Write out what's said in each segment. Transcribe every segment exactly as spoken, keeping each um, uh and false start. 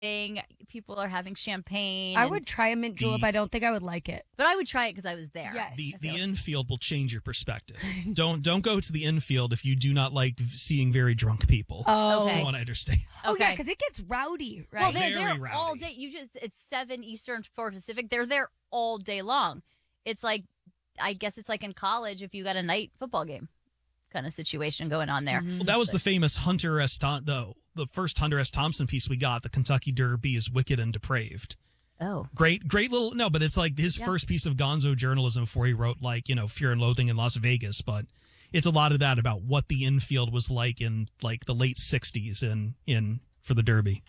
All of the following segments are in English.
People are having champagne. I and, would try a mint julep. The- I don't think I would like it. but I would try it because I was there. Yes. The I the feel- infield will change your perspective. don't don't go to the infield if you do not like seeing very drunk people. Oh, Okay. From what I understand. oh yeah, Okay. because it gets rowdy, right? Well, they're Very there rowdy. all day. You just it's seven Eastern, four Pacific. They're there all day long. It's like, I guess it's like in college if you got a night football game kind of situation going on there. Mhm. Well, that was the famous Hunter S. Thom- the the first Hunter S. Thompson piece we got. The Kentucky Derby is wicked and depraved. Oh, Great, great little no, but it's like his Yeah. first piece of Gonzo journalism before he wrote like you know Fear and Loathing in Las Vegas. But it's a lot of that about what the infield was like in like the late sixties in in for the Derby.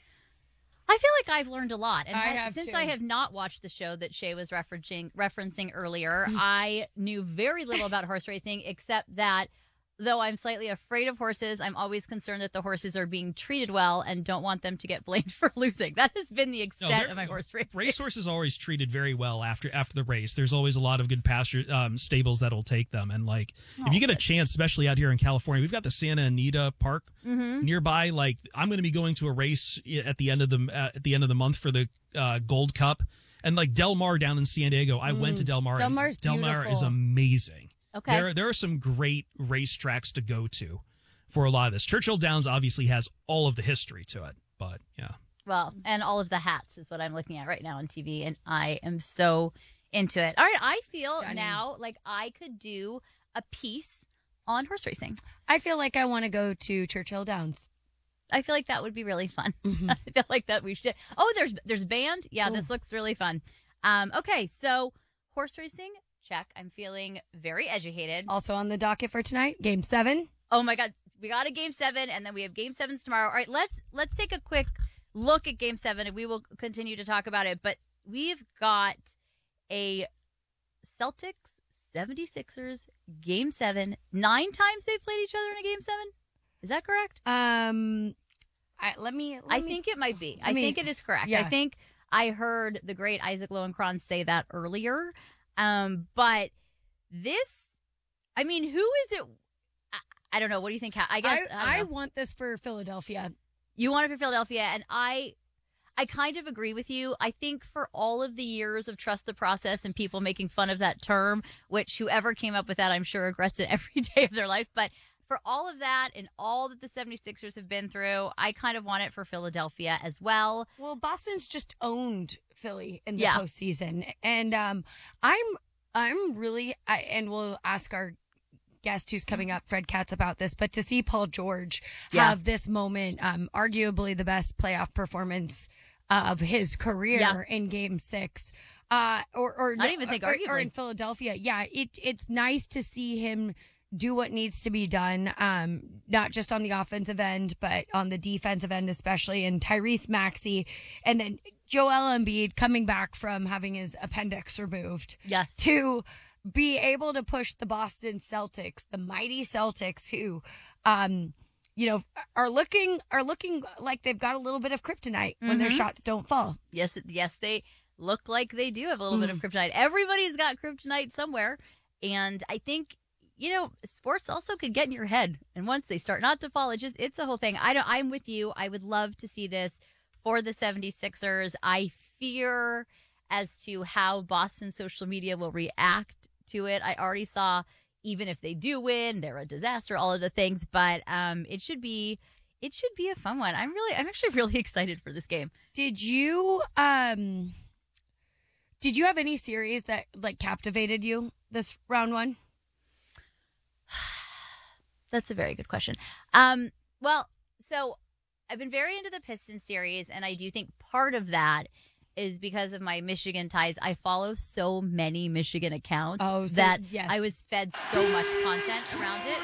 I feel like I've learned a lot, and I had- have, since too. I have not watched the show that Shay was referencing referencing earlier, Mm. I knew very little about horse racing except that. Though I'm slightly afraid of horses, I'm always concerned that the horses are being treated well and don't want them to get blamed for losing. That has been the extent they're- of my horse racing. Racehorses are always treated very well after after the race. There's always a lot of good pasture um, stables that'll take them, and like if you get a chance, especially out here in California, we've got the Santa Anita Park Mm-hmm. nearby. Like I'm going to be going to a race at the end of the uh, at the end of the month for the uh, Gold Cup, and like Del Mar down in San Diego. I went to Del Mar. Del and Mar's Del Mar is beautiful. amazing. Okay. There, there are some great racetracks to go to for a lot of this. Churchill Downs obviously has all of the history to it, but yeah. Well, and all of the hats is what I'm looking at right now on T V, and I am so into it. All right, I feel Stunning. now like I could do a piece on horse racing. I feel like I want to go to Churchill Downs. I feel like that would be really fun. Mhm. I feel like that we should. Oh, there's there's band. Yeah, Ooh. this looks really fun. Um, okay, so horse racing, check. I'm feeling very educated. Also on the docket for tonight, Game Seven. Oh my God, we got a game seven, and then we have game sevens tomorrow. All right, let's let's take a quick look at game seven, and we will continue to talk about it. But we've got a Celtics seventy-sixers game seven. Nine times they've played each other in a game seven. Is that correct? Um, I, let me. Let I me- think it might be. I I mean, think it is correct. yeah. I think I heard the great Isaac Lowenkron say that earlier. Um, but this, I mean, who is it? I, I don't know. What do you think? I guess I, I, don't I know. want this for Philadelphia. You want it for Philadelphia, and I I kind of agree with you. I think for all of the years of trust the process and people making fun of that term, which whoever came up with that, I'm sure regrets it every day of their life. But for all of that and all that the seventy-sixers have been through, I kind of want it for Philadelphia as well. Well, Boston's just owned Philly in the Yeah. postseason, and um, I'm I'm really I, and we'll ask our guest who's coming up, Fred Katz, about this. But to see Paul George Yeah. have this moment, um, arguably the best playoff performance of his career Yeah. in Game Six, uh, or or I don't even think or, or arguably. in Philadelphia, yeah, it it's nice to see him do what needs to be done, um, not just on the offensive end, but on the defensive end, especially. And Tyrese Maxey, and then Joel Embiid coming back from having his appendix removed Yes. to be able to push the Boston Celtics, the mighty Celtics, who, um, you know, are looking are looking like they've got a little bit of kryptonite when their Mhm. shots don't fall. Yes, yes, they look like they do have a little bit of kryptonite. Everybody's got kryptonite somewhere. And I think, you know, sports also could get in your head. And once they start not to fall, it just it's a whole thing. I don't I'm with you. I would love to see this for the seventy-sixers. I fear as to how Boston social media will react to it. I already saw, even if they do win, they're a disaster, all of the things, but um it should be it should be a fun one. I'm really I'm actually really excited for this game. Did you um did you have any series that like captivated you this round one? That's a very good question. Um, well, so I've been very into the Pistons series, and I do think part of that is because of my Michigan ties. I follow so many Michigan accounts Oh, so- that yes. I was fed so much content around it.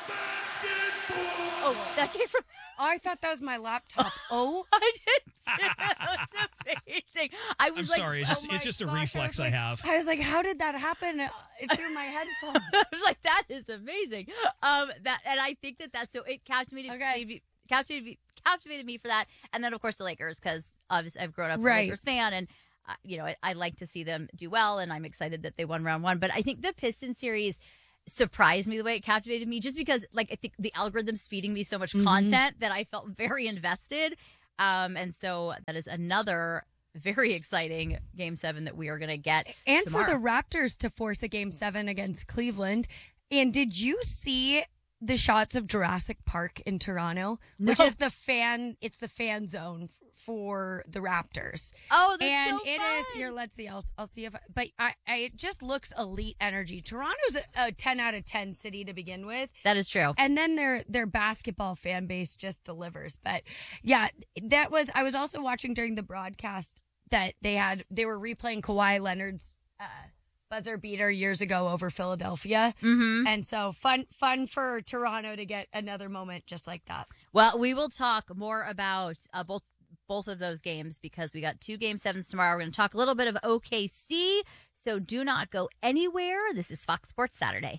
Oh, that came from... Oh, I thought that was my laptop. Oh, I did too. That was amazing. I was I'm like, sorry. It's oh just my it's just a gosh, I reflex was I like- have. I was like, how did that happen? Uh, It through my headphones. I was like, that is amazing. Um, that and I think that that's so it captivated Okay. me, captivated me, captivated me for that, and then of course the Lakers because obviously I've grown up Right. a Lakers fan, and uh, you know I, I like to see them do well, and I'm excited that they won round one. But I think the Pistons series surprised me the way it captivated me, just because like I think the algorithm's feeding me so much Mhm. content that I felt very invested. Um, and so that is another very exciting game seven that we are going to get And tomorrow. for the Raptors to force a game seven against Cleveland. And did you see the shots of Jurassic Park in Toronto, No. which is the fan, it's the fan zone for the Raptors. Oh, that's and so it fun. is here. Let's see. I'll I'll see if. I, but I, I it just looks elite energy. Toronto's a, a ten out of ten city to begin with, That is true. and then their their basketball fan base just delivers. But yeah, that was. I was also watching during the broadcast that they had. They were replaying Kawhi Leonard's uh, buzzer beater years ago over Philadelphia, Mm-hmm. and so fun fun for Toronto to get another moment just like that. Well, we will talk more about uh, both both of those games because we got two game sevens tomorrow. We're going to talk a little bit of O K C, so do not go anywhere. This is Fox Sports Saturday.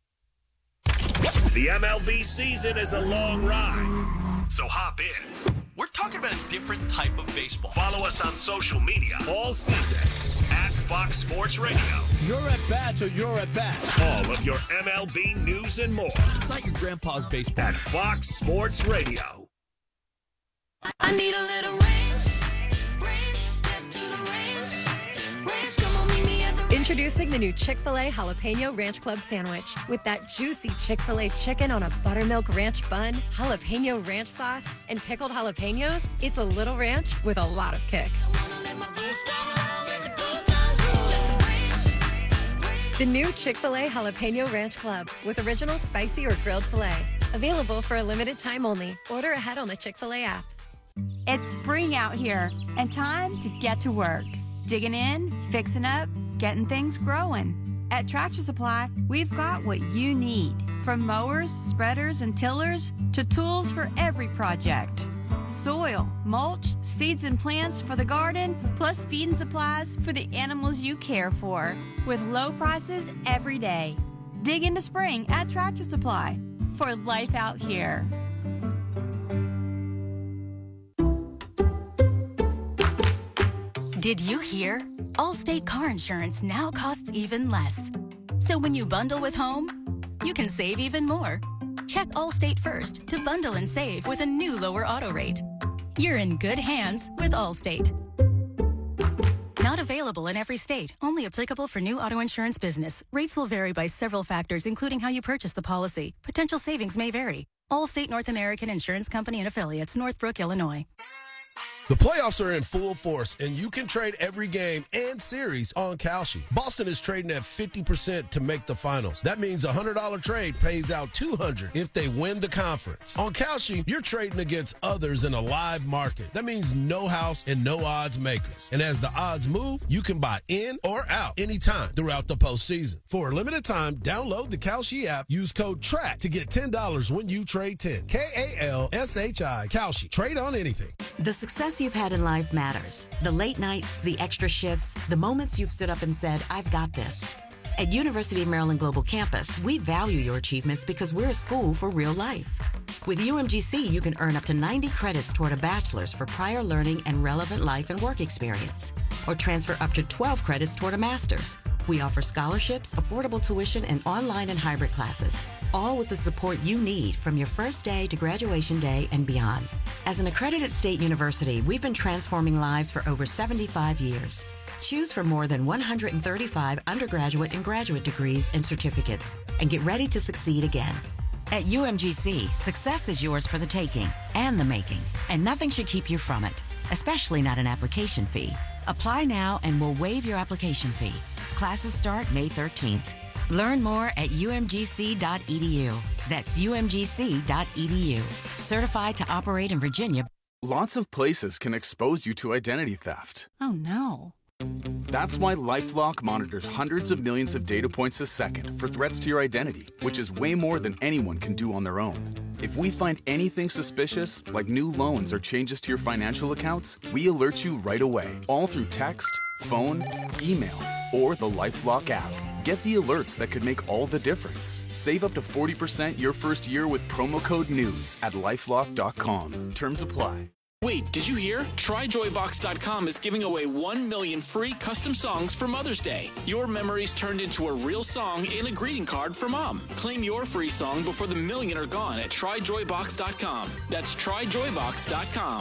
The M L B season is a long ride, so hop in. We're talking about a different type of baseball. Follow us on social media all season at Fox Sports Radio. Your at-bats are your at-bats. All of your M L B news and more It's not your grandpa's baseball. at Fox Sports Radio. I need a little range, range, step to the range, range, come on, meet me at the Introducing the new Chick-fil-A Jalapeno Ranch Club Sandwich. With that juicy Chick-fil-A chicken on a buttermilk ranch bun, jalapeno ranch sauce, and pickled jalapenos, it's a little ranch with a lot of kick. wanna let my boots down low, let the good times roll, let the range, range. The new Chick-fil-A Jalapeno Ranch Club with original spicy or grilled filet. Available for a limited time only. Order ahead on the Chick-fil-A app. It's spring out here and time to get to work. Digging in, fixing up, getting things growing. At Tractor Supply, we've got what you need. From mowers, spreaders, and tillers to tools for every project. Soil, mulch, seeds and plants for the garden, plus feeding supplies for the animals you care for. With low prices every day. Dig into spring at Tractor Supply for life out here. Did you hear? Allstate car insurance now costs even less. So when you bundle with home, you can save even more. Check Allstate first to bundle and save with a new lower auto rate. You're in good hands with Allstate. Not available in every state. Only applicable for new auto insurance business. Rates will vary by several factors, including how you purchase the policy. Potential savings may vary. Allstate North American Insurance Company and Affiliates, Northbrook, Illinois. The playoffs are in full force, and you can trade every game and series on Kalshi. Boston is trading at fifty percent to make the finals. That means a one hundred dollars trade pays out two hundred dollars if they win the conference. On Kalshi, you're trading against others in a live market. That means no house and no odds makers. And as the odds move, you can buy in or out anytime throughout the postseason. For a limited time, download the Kalshi app. Use code TRACK to get ten dollars when you trade ten. K A L S H I. Kalshi. Trade on anything. The success you've had in life matters. The late nights, the extra shifts, the moments you've stood up and said, I've got this. At University of Maryland Global Campus, we value your achievements because we're a school for real life. With U M G C, you can earn up to ninety credits toward a bachelor's for prior learning and relevant life and work experience, or transfer up to twelve credits toward a master's. We offer scholarships, affordable tuition, and online and hybrid classes, all with the support you need from your first day to graduation day and beyond. As an accredited state university, we've been transforming lives for over seventy-five years. Choose from more than one hundred thirty-five undergraduate and graduate degrees and certificates, and get ready to succeed again. At U M G C, success is yours for the taking and the making, and nothing should keep you from it, especially not an application fee. Apply now and we'll waive your application fee. Classes start May thirteenth. Learn more at U M G C dot E D U. That's U M G C dot E D U. Certified to operate in Virginia. Lots of places can expose you to identity theft. Oh no. That's why LifeLock monitors hundreds of millions of data points a second for threats to your identity, which is way more than anyone can do on their own. If we find anything suspicious, like new loans or changes to your financial accounts, we alert you right away, all through text, phone, email, or the LifeLock app. Get the alerts that could make all the difference. Save up to forty percent your first year with promo code NEWS at lifelock dot com. Terms apply. Wait, did you hear? Try Joy Box dot com is giving away one million free custom songs for Mother's Day. Your memories turned into a real song and a greeting card for Mom. Claim your free song before the million are gone at Try Joy Box dot com. That's Try Joy Box dot com.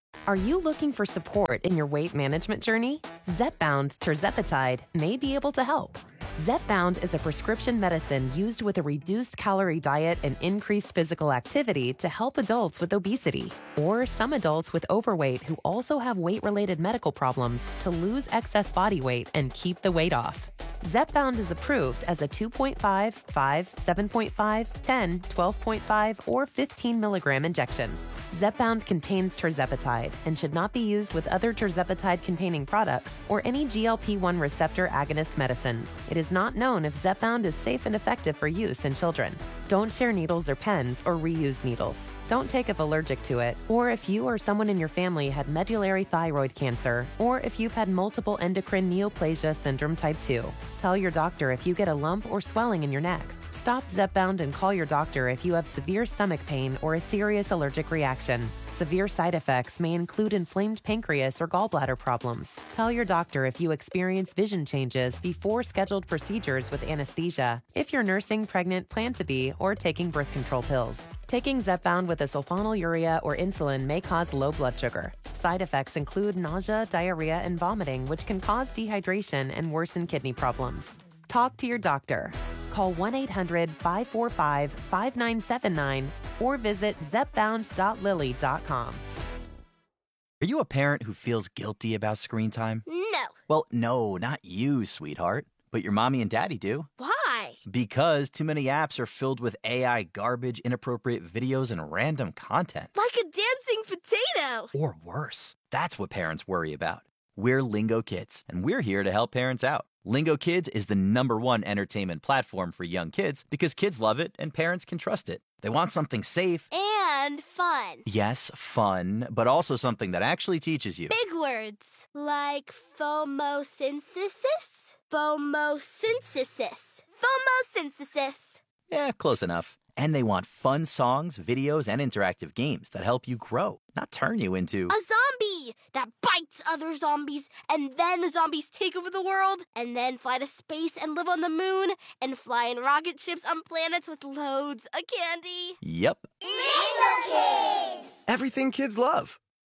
Are you looking for support in your weight management journey? Zepbound tirzepatide may be able to help. Zepbound is a prescription medicine used with a reduced calorie diet and increased physical activity to help adults with obesity or some adults with overweight who also have weight-related medical problems to lose excess body weight and keep the weight off. Zepbound is approved as a two point five, five, seven point five, ten, twelve point five, or fifteen milligram injection. Zepbound contains tirzepatide and should not be used with other tirzepatide-containing products or any G L P one receptor agonist medicines. It is not known if Zepbound is safe and effective for use in children. Don't share needles or pens or reuse needles. Don't take if allergic to it, or if you or someone in your family had medullary thyroid cancer, or if you've had multiple endocrine neoplasia syndrome type two. Tell your doctor if you get a lump or swelling in your neck. Stop Zepbound and call your doctor if you have severe stomach pain or a serious allergic reaction. Severe side effects may include inflamed pancreas or gallbladder problems. Tell your doctor if you experience vision changes before scheduled procedures with anesthesia, if you're nursing, pregnant, plan to be, or taking birth control pills. Taking Zepbound with a sulfonylurea or insulin may cause low blood sugar. Side effects include nausea, diarrhea, and vomiting, which can cause dehydration and worsen kidney problems. Talk to your doctor. Call one eight hundred, five four five, five nine seven nine or visit zepbound dot lilly dot com. Are you a parent who feels guilty about screen time? No. Well, no, not you, sweetheart. But your mommy and daddy do. Why? Because too many apps are filled with A I garbage, inappropriate videos, and random content. Like a dancing potato. Or worse. That's what parents worry about. We're Lingo Kids, and we're here to help parents out. Lingo Kids is the number one entertainment platform for young kids because kids love it and parents can trust it. They want something safe. And fun. Yes, fun, but also something that actually teaches you. Big words. Like phomosynthesis? Phomosynthesis. Phomosynthesis. Yeah, close enough. And they want fun songs, videos, and interactive games that help you grow, not turn you into a zombie that bites other zombies, and then the zombies take over the world, and then fly to space and live on the moon, and fly in rocket ships on planets with loads of candy. Yep. Lingo Kids! Everything kids love.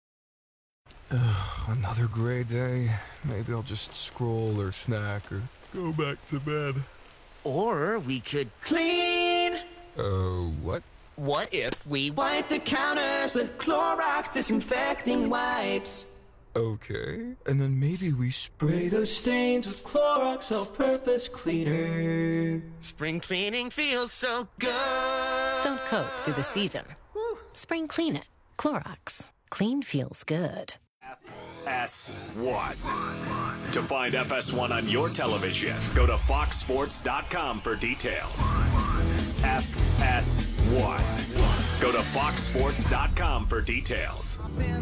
Ugh, another gray day. Maybe I'll just scroll or snack or go back to bed. Or we could clean. Uh, what? What if we wipe the counters with Clorox disinfecting wipes? Okay, and then maybe we spray those stains with Clorox all-purpose cleaner. Spring cleaning feels so good. Don't cope through the season. Woo. Spring clean it. Clorox. Clean feels good. F S one. To find F S one on your television, go to fox sports dot com for details. F S one. Go to fox sports dot com for details.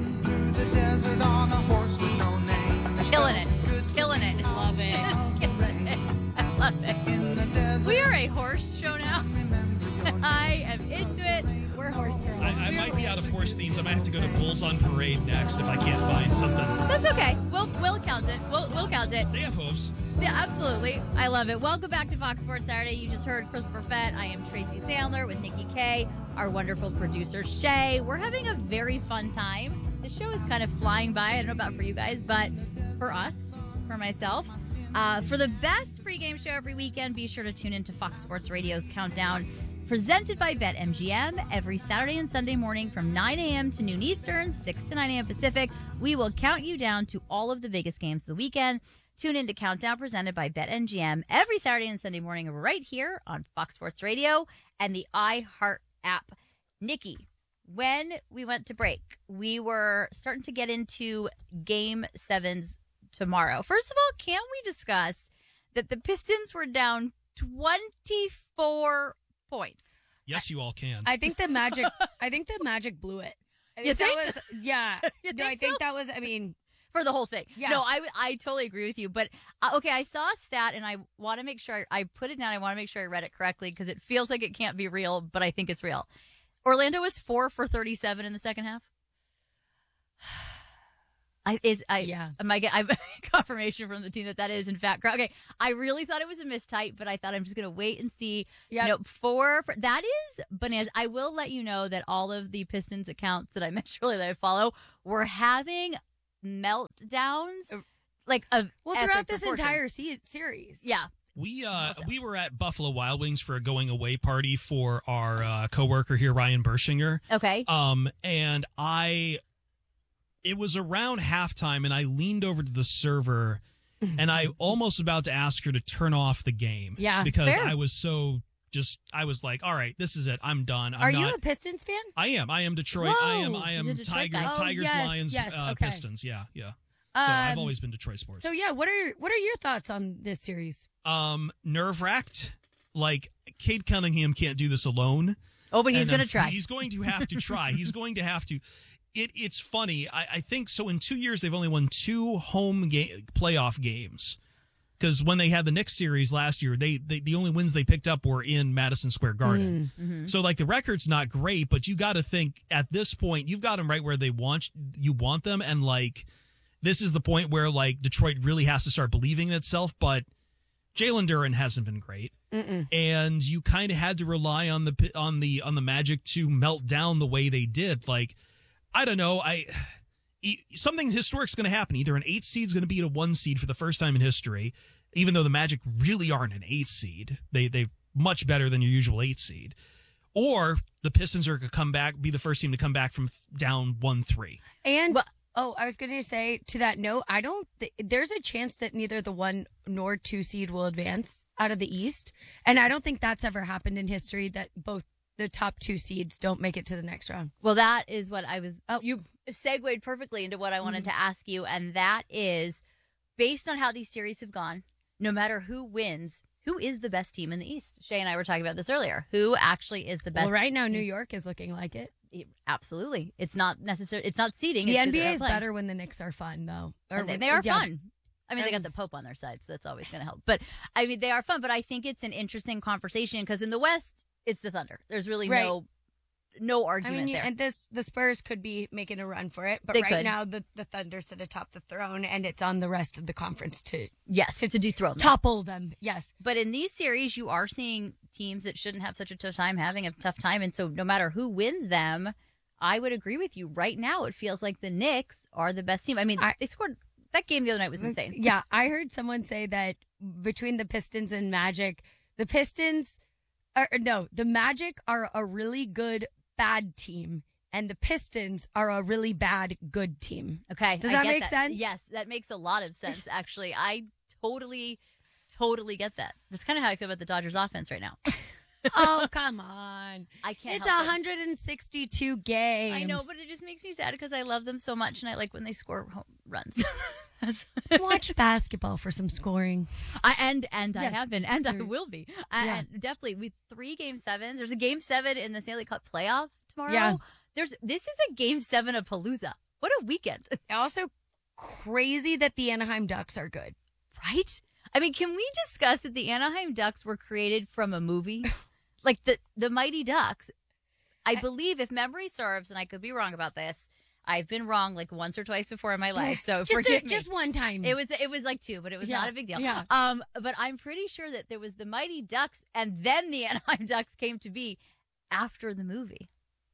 Killing it. Killing it. Love it. Killing it. I love it. We are a horse show now. I am into it. We're horse girls. I, I might be out of horse themes. I might have to go to Bulls on Parade next if I can't find something. That's okay. We'll we'll count it. We'll we'll count it. They have hooves. Yeah, absolutely. I love it. Welcome back to Fox Sports Saturday. You just heard Christopher Fett. I am Tracy Sandler with Nikki K, our wonderful producer Shay. We're having a very fun time. The show is kind of flying by. I don't know about for you guys, but for us, for myself, uh, for the best pregame show every weekend, be sure to tune into Fox Sports Radio's Countdown, presented by BetMGM every Saturday and Sunday morning from nine a.m. to noon Eastern, six to nine a.m. Pacific. We will count you down to all of the biggest games of the weekend. Tune in to Countdown, presented by BetMGM every Saturday and Sunday morning right here on Fox Sports Radio and the iHeart app. Nikki, when we went to break, we were starting to get into Game sevens tomorrow. First of all, can we discuss that the Pistons were down twenty-four points? Yes, you all can. I think the Magic. I think the Magic blew it. I You think think? that was yeah. You no, think I think so? that was. I mean, For the whole thing. Yeah. No, I, would- I totally agree with you. But, uh, okay, I saw a stat, and I want to make sure I, I put it down. I want to make sure I read it correctly because it feels like it can't be real, but I think it's real. Orlando was four for thirty-seven in the second half. I is I yeah. Am I get I'm confirmation from the team that that is in fact correct. Okay, I really thought it was a mistype, but I thought I'm just gonna wait and see. Yeah, you know, for, for that is bananas. I will let you know that all of the Pistons accounts that I mentioned earlier that I follow were having meltdowns, like of well throughout this entire se- series. Yeah. We uh we were at Buffalo Wild Wings for a going away party for our uh, coworker here, Ryan Bershinger. Okay. Um, and I. It was around halftime, and I leaned over to the server, and I almost about to ask her to turn off the game. Yeah, because fair. I was so just. I was like, "All right, this is it. I'm done." I'm Are not, you a Pistons fan? I am. I am Detroit. Whoa, I am. I am he's a Detroit Tiger, guy. Oh, Tigers, yes, Lions, yes, uh, okay. Pistons. Yeah, yeah. So I've Um, always been Detroit sports. So yeah, what are what are your thoughts on this series? Um, nerve wracked. Like Cade Cunningham can't do this alone. Oh, but he's And going to I'm- try. He's going to have to try. He's going to have to. It it's funny. I, I think so. In two years, they've only won two home game playoff games. Because when they had the Knicks series last year, they, they the only wins they picked up were in Madison Square Garden. Mm, mhm. So like the record's not great, but you got to think at this point you've got them right where they want you want them, and like this is the point where like Detroit really has to start believing in itself. But Jalen Duren hasn't been great. Mm-mm. And you kind of had to rely on the on the on the Magic to melt down the way they did. Like, I don't know, I e- something historic's going to happen. Either an eight seed's going to beat a one seed for the first time in history, even though the Magic really aren't an eight seed. They they much better than your usual eight seed, or the Pistons are going to come back, be the first team to come back from th- down one three. And oh, I was going to say to that note, I don't. Th- there's a chance that neither the one nor two seed will advance out of the East, and I don't think that's ever happened in history that both the top two seeds don't make it to the next round. Well, that is what I was. Oh, you segued perfectly into what I wanted Mm-hmm. to ask you, and that is based on how these series have gone. No matter who wins, who is the best team in the East? Shay and I were talking about this earlier. Who actually is the best? Well, right now team? New York is looking like it. It- absolutely. It's not necessary. It's not seeding. The it's who N B A they're is playing. better when the Knicks are fun, though. And they, when- they are yeah. fun. I mean, they got the Pope on their side, so that's always going to help. But I mean, they are fun. But I think it's an interesting conversation because in the West, it's the Thunder. There's really Right. no no I argument mean, you- there. and this the Spurs could be making a run for it, but They right could. now the, the Thunder sit atop the throne, and it's on the rest of the conference to yes, to, dethrone them. topple them. Yes, But in these series, you are seeing teams that shouldn't have such a tough time having a tough time. And so no matter who wins them, I would agree with you. Right now, it feels like the Knicks are the best team. I mean, they scored that game the other night was insane. Yeah, I heard someone say that between the Pistons and Magic, the Pistons are no, the Magic are a really good bad team, and the Pistons are a really bad good team. Okay. Does I that get make sense? Yes, that makes a lot of sense, actually. I totally, totally get that. That's kind of how I feel about the Dodgers offense right now. Oh, come on. I can't It's help it. one hundred sixty-two games. I know, but it just makes me sad because I love them so much, and I like when they score home runs. That's watch basketball for some scoring. I and and I Yes. have been, and I You're- will be. Yeah. And definitely with three game sevens. There's a game seven in the Stanley Cup playoff tomorrow. Yeah. There's this is a game seven of Palooza. What a weekend! Also, crazy that the Anaheim Ducks are good, right? I mean, can we discuss that the Anaheim Ducks were created from a movie, like the the Mighty Ducks? I believe, if memory serves, and I could be wrong about this. I've been wrong like once or twice before in my life, so just forgive a, me. just one time. It was it was like two, but it was Yeah, not a big deal. yeah. Um, but I'm pretty sure that there was the Mighty Ducks, and then the Anaheim Ducks came to be after the movie.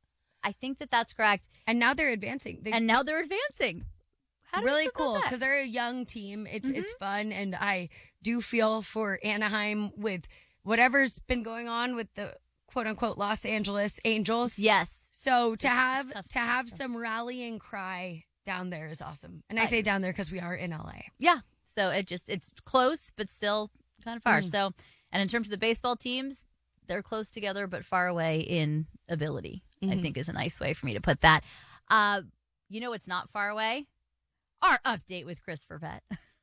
I think that that's correct. And now they're advancing. They, and now they're advancing. How do you really feel about cool that? because they're a young team. It's Mhm. it's fun, and I do feel for Anaheim with whatever's been going on with the quote unquote Los Angeles Angels. Yes. So to have to have some rallying cry down there is awesome, and I, I- say down there because we are in L A. Yeah. So it just it's close, but still kind of far. Mm. So, and in terms of the baseball teams, they're close together, but far away in ability. I Mhm. think is a nice way for me to put that. Uh, you know, it's not far away. Our update with Christopher Vett.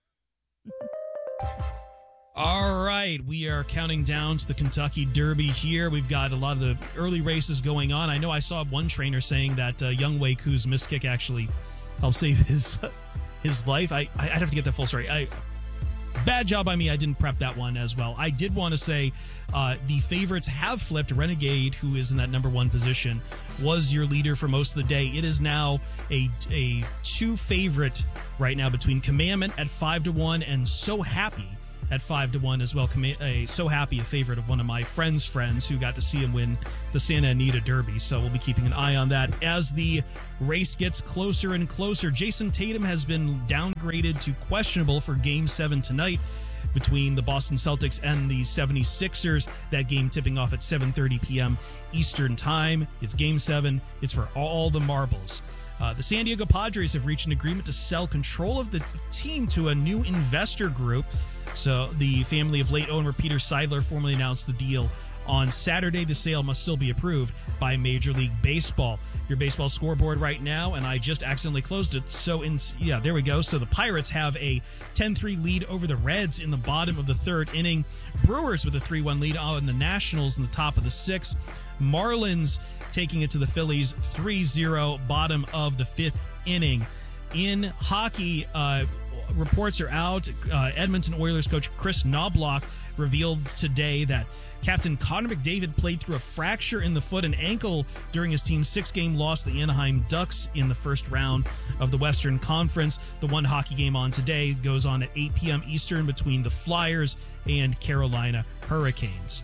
All right, we are counting down to the Kentucky Derby here. We've got a lot of the early races going on. I know I saw one trainer saying that uh, Young Wei Koo's missed kick actually helped save his his life. I I'd have to get that full story. I bad job by me. I didn't prep that one as well. I did want to say uh, the favorites have flipped. Renegade, who is in that number one position, was your leader for most of the day. It is now a a two favorite right now between Commandment at five to one and So Happy at five to one as well. A So Happy, a favorite of one of my friends' friends who got to see him win the Santa Anita Derby. So we'll be keeping an eye on that as the race gets closer and closer. Jason Tatum has been downgraded to questionable for Game seven tonight between the Boston Celtics and the seventy-sixers. That game tipping off at seven thirty p.m. Eastern Time. It's Game seven. It's for all the marbles. Uh, the San Diego Padres have reached an agreement to sell control of the team to a new investor group. So the family of late owner Peter Seidler formally announced the deal on Saturday. The sale must still be approved by Major League Baseball. Your baseball scoreboard right now, and I just accidentally closed it. So, in yeah, there we go. So the Pirates have a ten three lead over the Reds in the bottom of the third inning. Brewers with a three one lead on the Nationals in the top of the sixth. Marlins taking it to the Phillies three zero, bottom of the fifth inning. In hockey, uh, reports are out. Uh, Edmonton Oilers coach Chris Knobloch revealed today that Captain Connor McDavid played through a fracture in the foot and ankle during his team's six-game loss to the Anaheim Ducks in the first round of the Western Conference. The one hockey game on today goes on at eight p.m. Eastern between the Flyers and Carolina Hurricanes.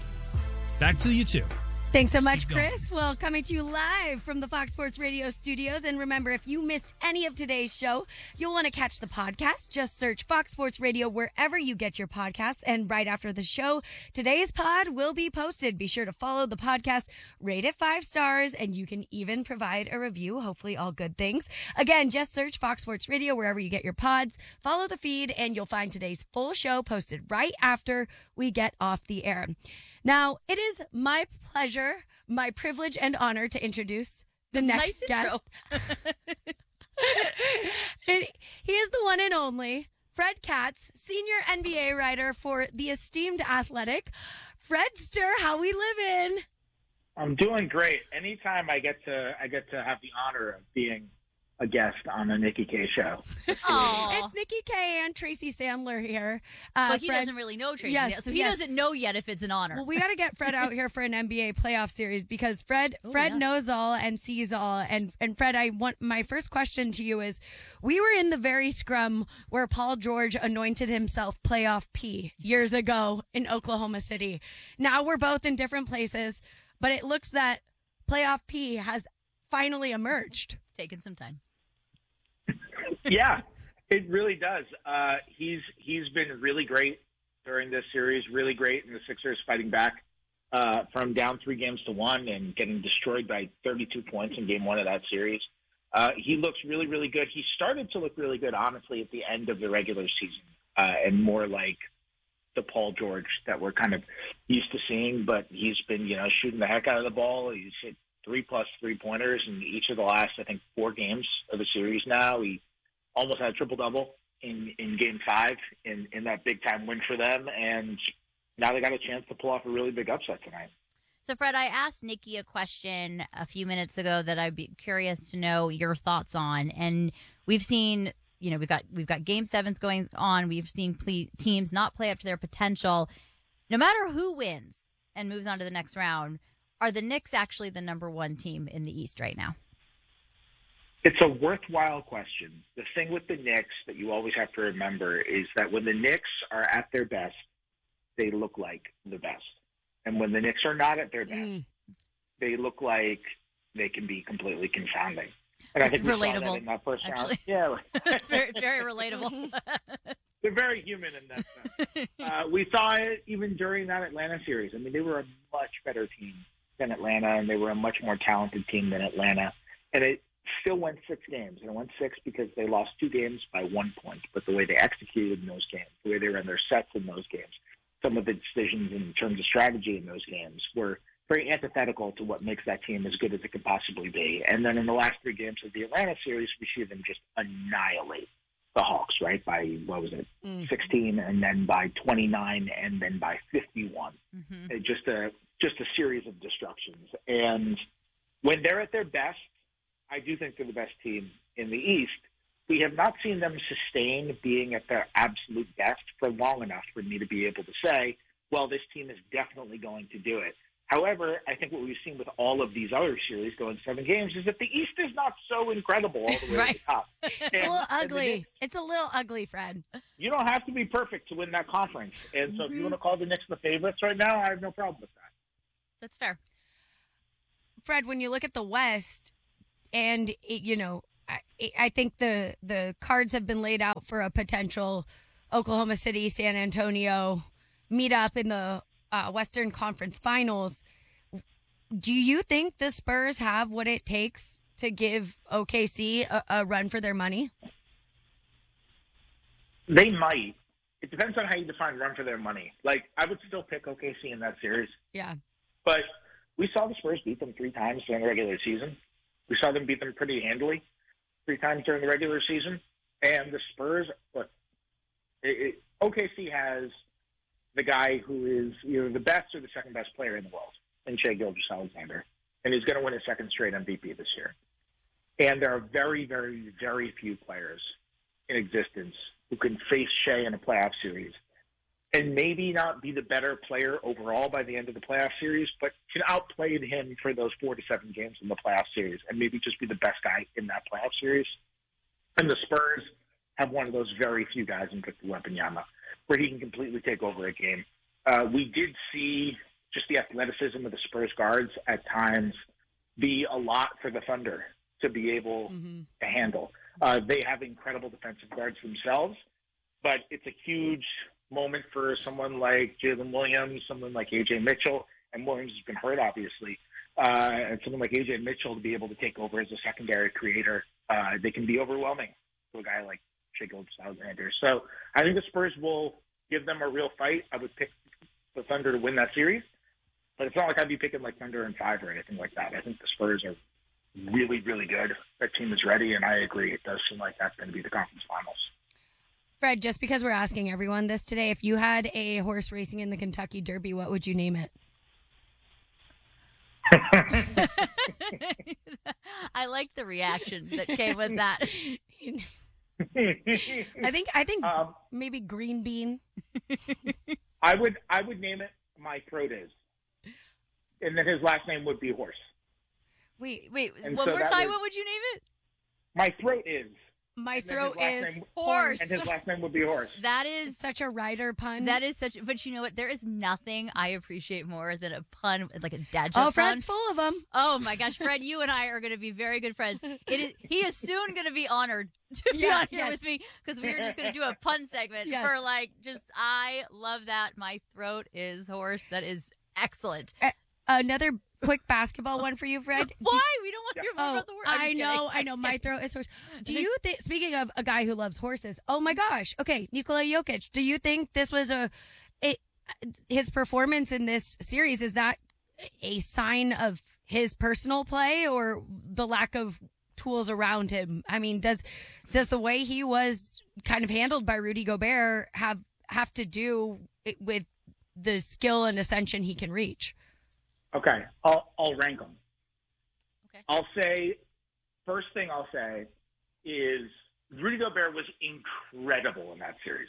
Back to you two. Thanks so Let's much, keep going. Chris. Well, coming to you live from the Fox Sports Radio studios. And remember, if you missed any of today's show, you'll want to catch the podcast. Just search Fox Sports Radio wherever you get your podcasts. And right after the show, today's pod will be posted. Be sure to follow the podcast, rate it five stars, and you can even provide a review. Hopefully all good things. Again, just search Fox Sports Radio wherever you get your pods. Follow the feed, and you'll find today's full show posted right after we get off the air. Now, it is my pleasure, my privilege and honor to introduce the next Nice intro. guest. It- he is the one and only Fred Katz, senior N B A writer for The Esteemed Athletic. Fredster, how we living? I'm doing great. Anytime I get to I get to have the honor of being a guest on the Nikki K show. It's Nikki K and Tracy Sandler here. Uh, But he Fred- doesn't really know Tracy, Yes, yet, so he yes. doesn't know yet if it's an honor. Well, we got to get Fred out here for an N B A playoff series because Fred Oh, Fred yeah. knows all and sees all. And and Fred, I want my first question to you is: we were in the very scrum where Paul George anointed himself playoff P years ago in Oklahoma City. Now we're both in different places, but it looks that playoff P has finally emerged. Taking some time. Yeah, it really does. Uh, he's he's been really great during this series, really great in the Sixers fighting back uh, from down three games to one and getting destroyed by thirty-two points in game one of that series. Uh, he looks really, really good. He started to look really good, honestly, at the end of the regular season uh, and more like the Paul George that we're kind of used to seeing. But he's been, you know, shooting the heck out of the ball. He's hit three-plus three-pointers in each of the last, I think, four games of the series now. He almost had a triple-double in, in Game five in, in that big-time win for them, and now they got a chance to pull off a really big upset tonight. So, Fred, I asked Nikki a question a few minutes ago that I'd be curious to know your thoughts on. And we've seen, you know, we've got we've got Game Sevens going on. We've seen ple- teams not play up to their potential. No matter who wins and moves on to the next round, are the Knicks actually the number one team in the East right now? It's a worthwhile question. The thing with the Knicks that you always have to remember is that when the Knicks are at their best, they look like the best. And when the Knicks are not at their best, Mm. they look like they can be completely confounding. And I It's think we saw that relatable, in that first round. actually. Yeah, it's very, it's very relatable. they're very human in that sense. uh, we saw it even during that Atlanta series. I mean, they were a much better team than Atlanta, and they were a much more talented team than Atlanta. And it still went six games. And it went six because they lost two games by one point. But the way they executed in those games, the way they ran their sets in those games, some of the decisions in terms of strategy in those games were very antithetical to what makes that team as good as it could possibly be. And then in the last three games of the Atlanta series, we see them just annihilate the Hawks, right? By, what was it, Mm. sixteen, and then by twenty-nine, and then by fifty-one. Mm-hmm. Uh, Just a just a series of destructions. And when they're at their best, I do think they're the best team in the East. we have not seen them sustain being at their absolute best for long enough for me to be able to say, well, this team is definitely going to do it. However, I think what we've seen with all of these other series going seven games is that the East is not so incredible all the way Right. to the top. It's And- a little and the ugly. Knicks- It's a little ugly, Fred. you don't have to be perfect to win that conference. And so if you want to call the Knicks the favorites right now, I have no problem with that. That's fair. Fred, when you look at the West, and it, you know, I, I think the the cards have been laid out for a potential Oklahoma City, San Antonio meetup in the uh, Western Conference Finals. Do you think the Spurs have what it takes to give O K C a, a run for their money? They might. It depends on how you define run for their money. Like, I would still pick O K C in that series. Yeah. But we saw the Spurs beat them three times during the regular season. We saw them beat them pretty handily three times during the regular season. And the Spurs, look, it, it, O K C has the guy who is either the best or the second best player in the world, in Shai Gilgeous-Alexander. And he's going to win a second straight M V P this year. And there are very, very, very few players in existence who can face Shai in a playoff series and maybe not be the better player overall by the end of the playoff series, but can outplay him for those four to seven games in the playoff series and maybe just be the best guy in that playoff series. And the Spurs have one of those very few guys in Victor Wembanyama where he can completely take over a game. Uh, we did see just the athleticism of the Spurs guards at times be a lot for the Thunder to be able Mm-hmm. to handle. Uh, they have incredible defensive guards themselves, but it's a huge moment for someone like Jalen Williams, someone like A J Mitchell, and Williams has been hurt, obviously, uh, and someone like A J Mitchell to be able to take over as a secondary creator. Uh, they can be overwhelming to a guy like Shai Gilgeous-Alexander. So I think the Spurs will give them a real fight. I would pick the Thunder to win that series, but it's not like I'd be picking like Thunder in five or anything like that. I think the Spurs are really, really good. That team is ready, and I agree. It does seem like that's going to be the conference finals. Fred, just because we're asking everyone this today, if you had a horse racing in the Kentucky Derby, what would you name it? I like the reaction that came with that. I think I think Um, maybe Green Bean. I would I would name it My Throat Is, and then his last name would be Horse. Wait, wait. And One so more that time. was- What would you name it? My Throat Is. My And then throat his last is name- horse. And his last name would be Horse. That is such a rider pun. That is such. But you know what? There is nothing I appreciate more than a pun, like a dad joke. Oh, pun. Fred's full of them. Oh my gosh, Fred, you and I are going to be very good friends. It is. He is soon going to be honored to be Yeah, on here yes. with me because we are just going to do a pun segment Yes. for like just. I love that. My throat is hoarse. That is excellent. Uh, another quick basketball one for you, Fred. Why? We don't want to hear more Oh, about the word. I'm I just know, kidding. I I'm know. just My kidding. throat is horse. Do you think? Speaking of a guy who loves horses, oh my gosh. Okay, Nikola Jokic. Do you think this was a, it, his performance in this series? Is that a sign of his personal play or the lack of tools around him? I mean, does does the way he was kind of handled by Rudy Gobert have have to do it with the skill and ascension he can reach? Okay, I'll I'll rank them. Okay. I'll say, first thing I'll say is Rudy Gobert was incredible in that series.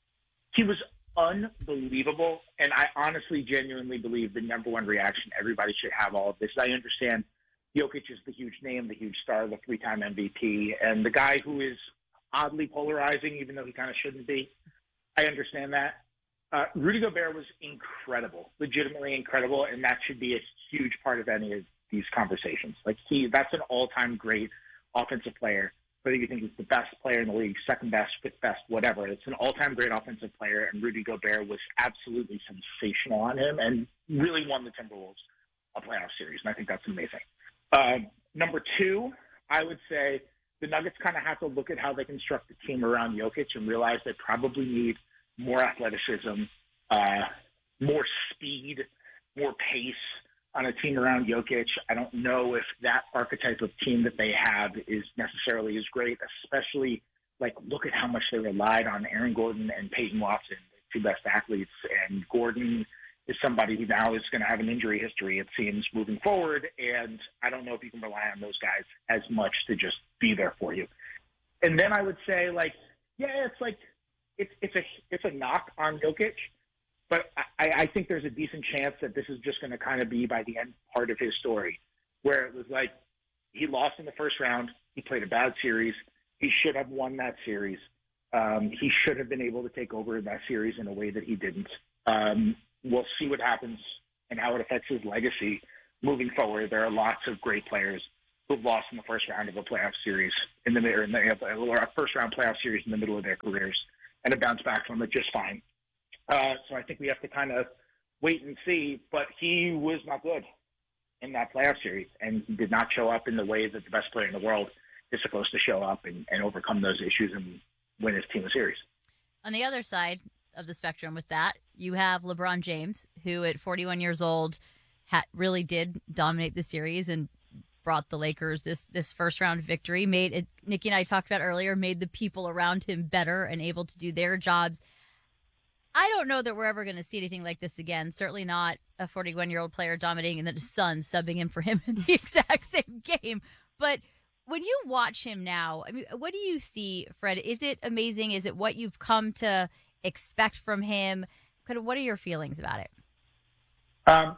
He was unbelievable, and I honestly, genuinely believe the number one reaction everybody should have all of this. I understand Jokic is the huge name, the huge star, the three-time M V P, and the guy who is oddly polarizing, even though he kind of shouldn't be. I understand that. Uh, Rudy Gobert was incredible, legitimately incredible, and that should be a huge part of any of these conversations. Like he, that's an all-time great offensive player. Whether you think he's the best player in the league, second best, fifth best, whatever, it's an all-time great offensive player, and Rudy Gobert was absolutely sensational on him and really won the Timberwolves a playoff series, and I think that's amazing. Uh, number two, I would say the Nuggets kind of have to look at how they construct the team around Jokic and realize they probably need more athleticism, uh, more speed, more pace on a team around Jokic. I don't know if that archetype of team that they have is necessarily as great, especially, like, look at how much they relied on Aaron Gordon and Peyton Watson, the two best athletes, and Gordon is somebody who now is going to have an injury history, it seems, moving forward, and I don't know if you can rely on those guys as much to just be there for you. and then I would say, like, yeah, it's like it's it's a it's a knock on Jokic, but I, I think there's a decent chance that this is just going to kind of be by the end part of his story, where it was like he lost in the first round, he played a bad series, he should have won that series, um, he should have been able to take over that series in a way that he didn't. Um, we'll see what happens and how it affects his legacy moving forward. There are lots of great players who've lost in the first round of a playoff series in the or in the or a first round playoff series in the middle of their careers and have bounced back from it just fine. Uh, so I think we have to kind of wait and see. But he was not good in that playoff series, and he did not show up in the way that the best player in the world is supposed to show up and, and overcome those issues and win his team a series. On the other side of the spectrum with that, you have LeBron James, who at forty-one years old ha- really did dominate the series and brought the Lakers this this first round victory, made it, Nikki and I talked about earlier, made the people around him better and able to do their jobs. I don't know that we're ever going to see anything like this again. Certainly not a forty-one-year-old player dominating and then his son subbing in for him in the exact same game. But when you watch him now, I mean, what do you see, Fred? Is it amazing? Is it what you've come to expect from him? Kind of, what are your feelings about it? Um,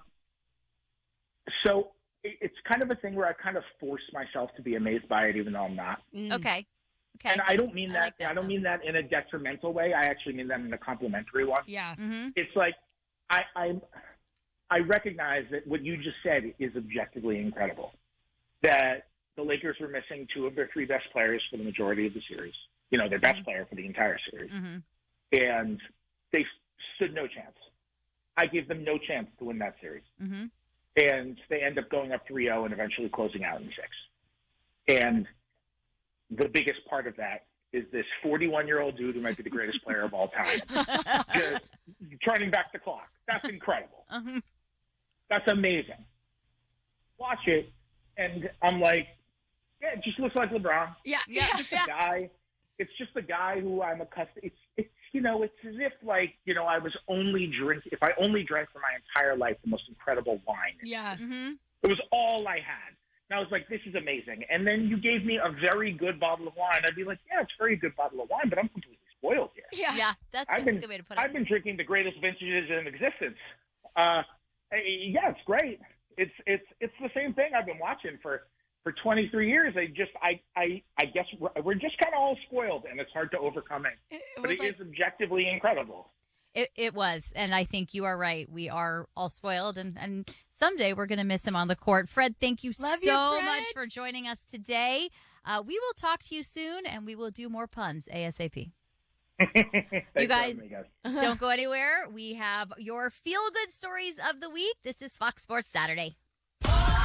so it's kind of a thing where I kind of force myself to be amazed by it, even though I'm not. Mm. Okay. Okay. And I don't mean I that. like that, I don't though. mean that in a detrimental way. I actually mean that in a complimentary one. Yeah. Mm-hmm. It's like I, I I recognize that what you just said is objectively incredible. That the Lakers were missing two of their three best players for the majority of the series. You know, their best player for the entire series, Mm-hmm. and they stood no chance. I gave them no chance to win that series. Mm-hmm. And they end up going up three oh and eventually closing out in six. And the biggest part of that is this forty-one-year-old dude who might be the greatest player of all time. Just turning back the clock. That's incredible. Uh-huh. That's amazing. Watch it, and I'm like, yeah, it just looks like LeBron. Yeah, yeah. It's just a guy. It's just the guy who I'm accustomed. It's it's you know, it's as if like you know I was only drink. If I only drank for my entire life the most incredible wine. Yeah. Mm-hmm. It was all I had. And I was like, this is amazing. And then you gave me a very good bottle of wine. I'd be like, yeah, it's a very good bottle of wine, but I'm completely spoiled here. Yeah, yeah that's, I've that's been, a good way to put it. I've been drinking the greatest vintages in existence. Uh, yeah, it's great. It's it's it's the same thing I've been watching for, for twenty-three years. I just I I, I guess we're, we're just kind of all spoiled, and it's hard to overcome it. It, it but it like- is objectively incredible. It, it was, and I think you are right. We are all spoiled, and, and someday we're going to miss him on the court. Fred, thank you Love so you, Fred. much for joining us today. Uh, we will talk to you soon, and we will do more puns ASAP. You guys, me, guys. don't go anywhere. We have your feel-good stories of the week. This is Fox Sports Saturday.